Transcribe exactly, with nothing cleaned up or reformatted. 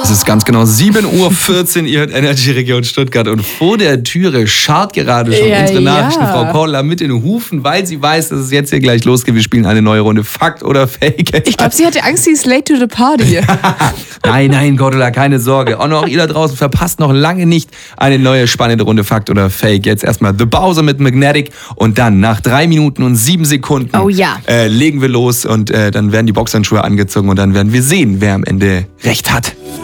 Es ist ganz genau sieben Uhr vierzehn, ihr hört Energy Region Stuttgart und vor der Türe scharrt gerade schon Ja, unsere ja. Nachrichtenfrau Cordula mit den Hufen, weil sie weiß, dass es jetzt hier gleich losgeht. Wir spielen eine neue Runde Fakt oder Fake. Ich glaube, sie hatte Angst, sie ist late to the party. Nein, nein, Cordula, keine Sorge. Und auch ihr da draußen verpasst noch lange nicht eine neue spannende Runde Fakt oder Fake. Jetzt erstmal The Bowser mit Magnetic und dann nach drei Minuten und sieben Sekunden Oh ja. äh, legen wir los und äh, dann werden die Boxhandschuhe angezogen und dann werden wir sehen, wer am Ende recht hat.